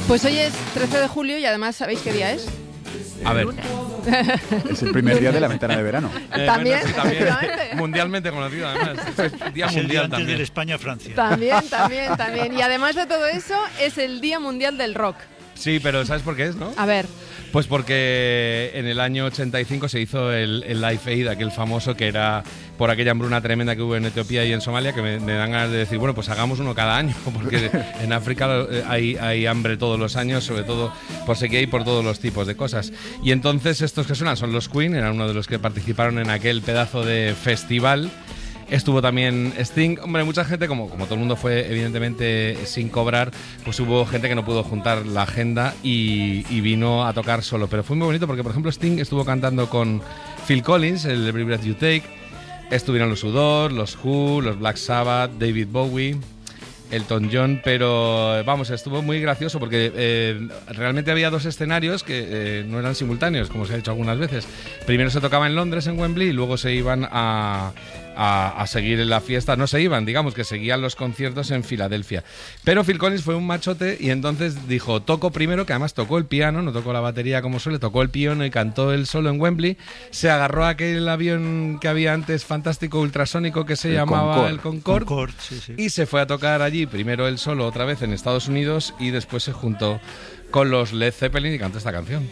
Pues hoy es 13 de julio y además, ¿sabéis qué día es? A ver. Es el primer día de la ventana de verano. También, Bueno, también efectivamente. mundialmente conocido, además. Es día Es el día mundial antes también. del España-Francia. También. Y además de todo eso, es el Día Mundial del Rock. Sí, pero ¿sabes por qué es, no? A ver, Pues porque en el año 85 se hizo el Live Aid, aquel famoso que era por aquella hambruna tremenda que hubo en Etiopía y en Somalia, que me dan ganas de decir, bueno, pues hagamos uno cada año, porque en África hay hambre todos los años, sobre todo por sequía y por todos los tipos de cosas. Y entonces estos que suenan son los Queen, eran uno de los que participaron en aquel pedazo de festival. Estuvo también Sting. Hombre, mucha gente, como todo el mundo fue evidentemente sin cobrar, pues hubo gente que no pudo juntar la agenda y vino a tocar solo. Pero fue muy bonito porque, por ejemplo, Sting estuvo cantando con Phil Collins, el Every Breath You Take. Estuvieron los Udor, los Who, los Black Sabbath, David Bowie, Elton John, pero vamos, estuvo muy gracioso porque realmente había dos escenarios que no eran simultáneos, como se ha dicho algunas veces. Primero se tocaba en Londres, en Wembley, y luego se iban a seguir en la fiesta. No se iban, digamos que seguían los conciertos en Filadelfia. Pero Phil Collins fue un machote y entonces dijo, toco primero, que además tocó el piano, no tocó la batería como suele, tocó el piano y cantó él solo en Wembley. Se agarró a aquel avión que había antes, fantástico, ultrasónico, que se llamaba el Concorde. Sí. Y se fue a tocar allí, primero él solo otra vez en Estados Unidos y después se juntó con los Led Zeppelin y cantó esta canción.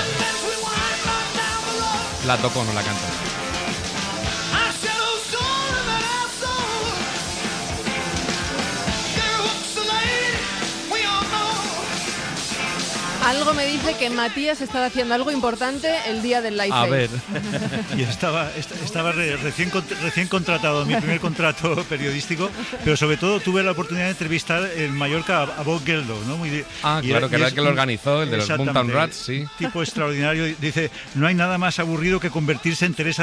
La tocó, no la cantó. algo me dice que Matías está haciendo algo importante el día del Live A Aid. ver. Y estaba recién contratado, mi primer contrato periodístico, pero sobre todo tuve la oportunidad de entrevistar en Mallorca a Bob Geldof, ¿no? Claro, que era el que lo organizó, el de los Mountain Rats, sí. Tipo extraordinario. Dice, no hay nada más aburrido que convertirse en Teresa